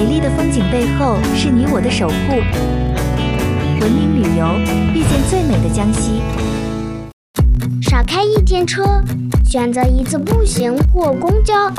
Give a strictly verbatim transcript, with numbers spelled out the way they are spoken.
美丽的风景背后是你我的守护。文明旅游，遇见最美的江西。 少开一天车，选择一次步行或公交，